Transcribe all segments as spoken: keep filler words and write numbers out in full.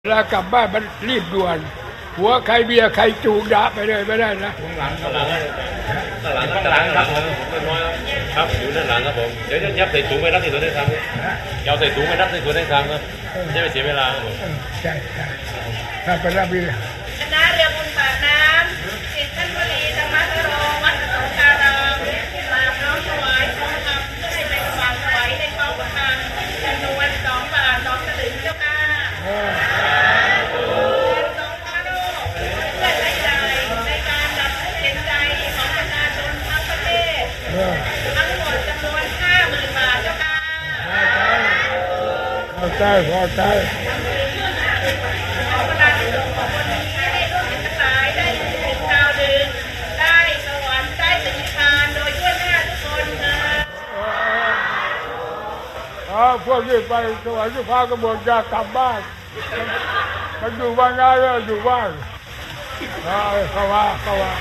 แล้วกลับบ้านมันรีบด่วนหัวใครเบียร์ใครจูงดาไปเลยไม่ได้นะหลังครับหลังหลังครับผมน้อยครับอยู่ด้านหลังครับผมเดี๋ยวจะยับใส่ถุงไปรับที่ตัวได้ทำยาวใส่ถุงไปรับที่ตัวได้ทำครับจะไม่เสียเวลาครับผมใช่ใช่ถ้าไปรับพี่คณะเรือบุญปากน้ำศิษย์ท่านพลีธรรมะโรวัดสงการามกราบน้อมถวายทองคำเพื่อให้เป็นความถวายในกองประคังจำนวนสองบาทสองสลึงเจ้าค่ะสองพระโลกเพื่อใช้จ่ายในการดับทุกข์เห็นใจของประชาชนทั้งประเทศทั้งหมดจำนวนห้าหมื่นบาทเจ้าค่ะพอใจพอใจพวกนี้ไปสวรรค์พากระบวนการกลับบ้านมันอยู่บ้านง่ายเลยอยู่บ้านเขาว่าเขาว่า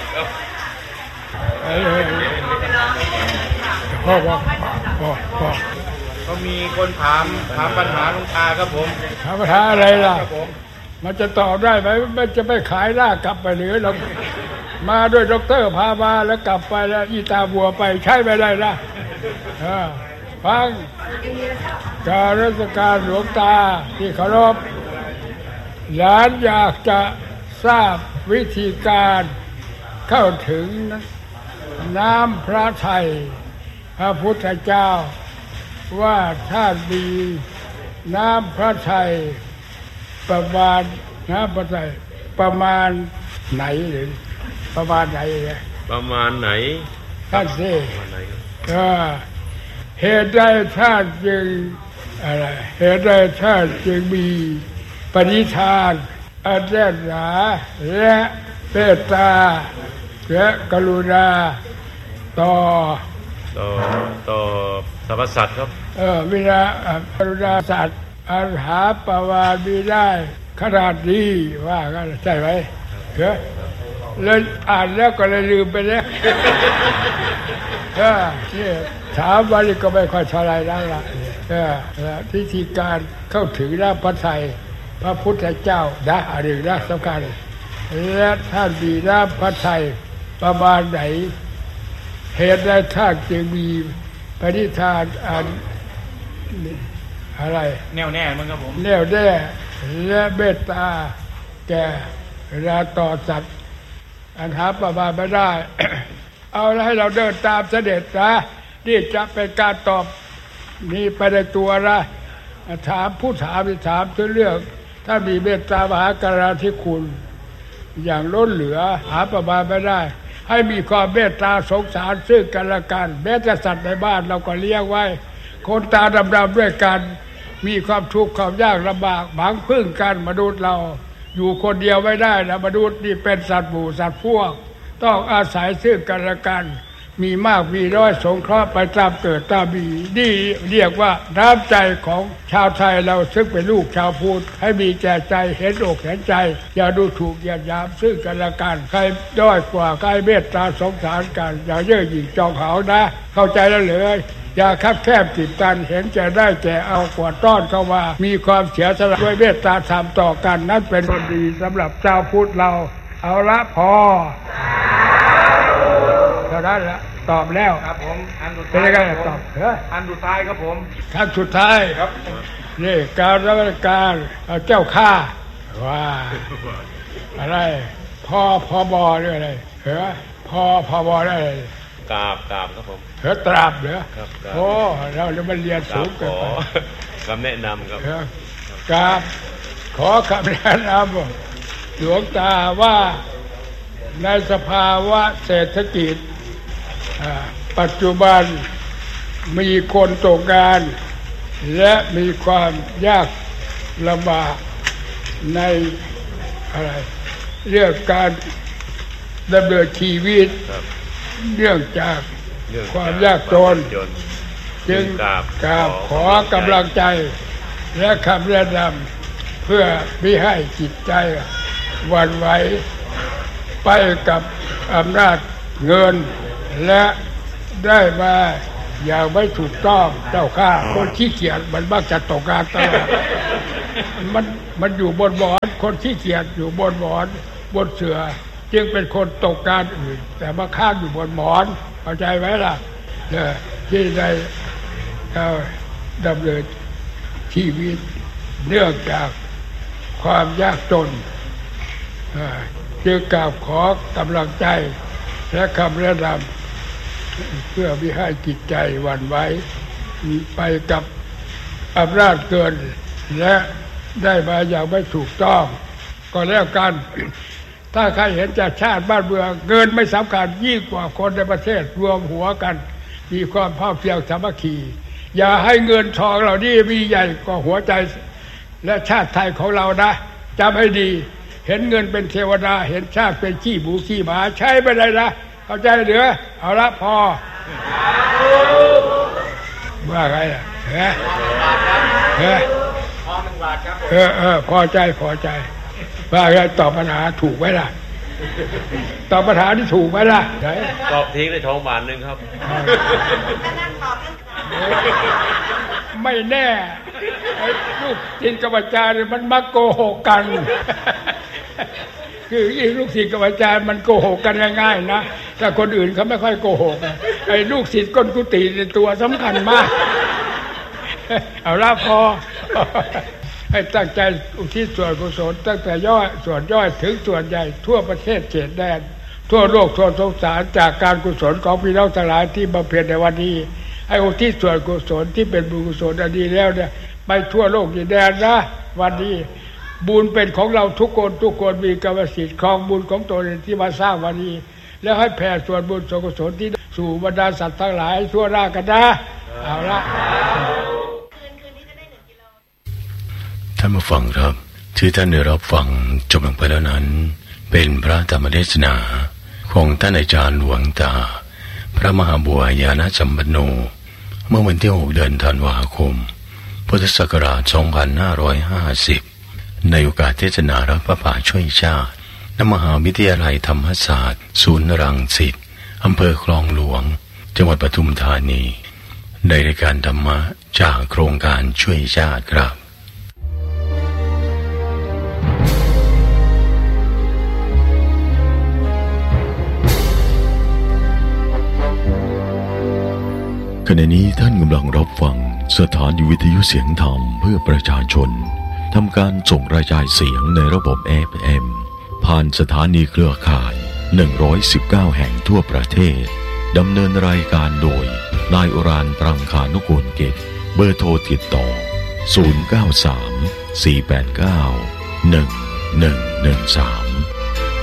พ่อพ่อพ่อพ่อก็มีคนถามถามปัญหาหลวงตาครับผมถามปัญหาอะไรล่ะมันจะตอบได้ไหมมันจะไม่ขายหน้ากลับไปหรือเรามาด้วยด็อกเตอร์พามาแล้วกลับไปแล้วอีตาบัวไปใช่ไม่ได้นะฟังการราชการหลวงตาที่เคารพหลานอยากจะทราบวิธีการเข้าถึงน้ำพระทัยพระพุทธเจ้าว่าท่านมีน้ำพระทัยประมาณน้ำพระทัยประมาณไหนหรือประมาณไหนเนี่ยประมาณไหนท่านสิก็เหตุใดท่านจึงอะไรเหตุใดท่านจึงมีปณิธานอันแน่นหนาและเมตตาและกรุณาต่อต่อต่อสรรพสัตว์ครับเออวินากรุณาสัตว์อันหาประมาณไม่ได้ขนาดนี้ว่ากันใช่ไหมเถอะเลยอ่านแล้วก็เลยลืมไปแล้วเออเนี่ยถามวันนี้ก็ไม่ค่อยเท่าไรแล้วล่ะเออวิธีการเข้าถึงน้ำพระทัยพระพุทธเจ้านะอะไรนะสำคัญและท่านมีน้ำพระทัยประมาณไหนเหตุใดท่านจึงมีปณิธานอันอะไรแน่วแน่มั้งครับผมแน่วแน่และเมตตาแก่เวลาต่อสัตว์อันหาประมาณไม่ได้ เอาแล้วให้เราเดินตามเสด็จนะนี่จะเป็นการตอบนี่ไปในตัวนะถามผู้ถามถามถึงเรื่องถ้ามีเมตตามหากรุณาธิคุณอย่างล้นเหลือหาประมาณไม่ได้ให้มีความเมตตาสงสารซึ่งกันและกันแม้แต่สัตว์ในบ้านเราก็เลี้ยงไว้คนตาดำๆด้วยกันมีความทุกข์ความยากลำบากหวังพึ่งกันมนุษย์เราอยู่คนเดียวไม่ได้นะมนุษย์นี่เป็นสัตว์หมู่สัตว์พวกต้องอาศัยซึ่งกันและกันมีมากมีน้อยสงเคราะห์ไปตามเกิดตามมีนี่เรียกว่าน้ำใจของชาวไทยเราซึ่งเป็นลูกชาวพุทธให้มีแก่ใจเห็นอกเห็นใจอย่าดูถูกอย่าหยามซึ่งกันและกันใครด้อยกว่าใครเมตตาสงสารกันอย่าเย่อหยิ่งจองเขานะเข้าใจแล้วเลยอย่าคับแคบติดตันเห็นแก่ได้แก่เอากวาดต้อนเข้ามามีความเสียสละด้วยเมตตาธรรมต่อกันนั่นเป็นคนดีสำหรับชาวพุทธเราเอาละพอเท่านั้นละตอบแล้วครับผมอันสุดท้ายเป็นยังไงตอบเอออันสุดท้ายครับผมขั้นสุดท้ายครับนี่การรับการเจ้าข้าว่าอะไรพ่อพอบอหรืออะไรเหรอพ่อพอบอได้อะไรกราบกราบครับผมเหรอตราบเหรอโอ้เราจะมาเรียนสูงเกินไปคำแนะนำครับกราบขอคำแนะนำหลวงตาว่าในสภาวะเศรษฐกิจปัจจุบันมีคนตกงานและมีความยากลำบากในอะไรเรื่องการดำเนินชีวิตเนื่องจากความยากจนจึงกราบขอกำลังใจและคำแนะนำเพื่อไม่ให้จิตใจหวั่นไหวไปกับอำนาจเงินและได้มาอย่างไม่ถูกต้องเจ้าข้าคนขี้เกียจมันมักจะตกงานตลอดมันมันอยู่บนหมอนคนขี้เกียจอยู่บนหมอนบนเสื่อจึงเป็นคนตกงานอื่นแต่มาค้างอยู่บนหมอนเข้าใจไหมล่ะเนี่ยที่ได้ดำเนินชีวิตเนื่องจากความยากจนจึงกราบขอกำลังใจและคำแนะนำเพื่อไม่ให้จิตใจหวั่นไหวไปกับอำนาจเกินและได้มาอย่างไม่ถูกต้องก็แล้วกันถ้าใครเห็นจากชาติบ้านเมืองเกินไม่สำคัญยิ่งกว่าคนในประเทศรวมหัวกันมีความภาคเพียงสามัคคีอย่าให้เงินทองเหล่านี้มีใหญ่กว่าหัวใจและชาติไทยของเรานะจำให้ดีเห็นเงินเป็นเทวดาเห็นชาติเป็นขี้หมูขี้หมาใช้ไม่ได้นะเข้าใจเหรือเอาละพอว่าไงล่ะเฮ้เฮ้เออเออพอใจพอใจว่าไงตอบปัญหาถูกไหมล่ะตอบปัญหาที่ถูกไหมล่ะตอบทิ้งได้ทองบาทหนึ่งครับไม่แน่ไอ้ลูกศิษย์กับอาจารย์มันมักโกหกกันคืออีลูกศิษย์กับอาจารย์มันโกหกกันง่ายๆนะแต่คนอื่นเขาไม่ค่อยโกหกไอ้ลูกศิษย์ก้นกุฏิในตัวสำคัญมากเอาละพอให้ตั้งใจอุทิศส่วนกุศลตั้งแต่ย่อยส่วนย่อยถึงส่วนใหญ่ทั่วประเทศเขตแดนทั่วโลกทั่วสงสารจากการกุศลของพี่น้องทั้งหลายที่บำเพ็ญในวันนี้ให้อุทิศส่วนกุศลที่เป็นบุญกุศลอันดีแล้วเนี่ยไปทั่วโลกดินแดนนะวันนี้บุญเป็นของเราทุกคนทุกคนมีกรรมสิทธิ์ครองบุญของตนที่มาสร้างวันนี้แล้วให้แผ่ส่วนบุญส่วนกุศลที่สู่บรรดาสัตว์ทั้งหลายทั่วหน้ากันนะเอาละท่านผู้ฟังครับที่ท่านได้รับฟังจบลงไปแล้วนั้นเป็นพระธรรมเทศนาของท่านอาจารย์หลวงตาพระมหาบัวยาณสัมปันโนเมื่อวันที่หกเดือนธันวาคมพุทธศักราชสองพันห้าร้อยห้าสิบในโอกาสเทศนารับพระป่าช่วยชาติณมหาวิทยาลัยธรรมศาสตร์ศูนย์รังสิตอำเภอคลองหลวงจังหวัดปทุมธานีในรายการธรรมะจากโครงการช่วยชาติครับขณะนี้ท่านกำลังรับฟังสถานีวิทยุเสียงธรรมเพื่อประชาชนทำการส่งกระจายเสียงในระบบ เอฟ เอ็ม ผ่านสถานีเครือข่ายหนึ่งร้อยสิบเก้าแห่งทั่วประเทศดำเนินรายการโดยนายอุรานปรังคานุกูลกิจเบอร์โทรติดต่อศูนย์ เก้า สาม สี่ แปด เก้า หนึ่ง หนึ่ง หนึ่ง สาม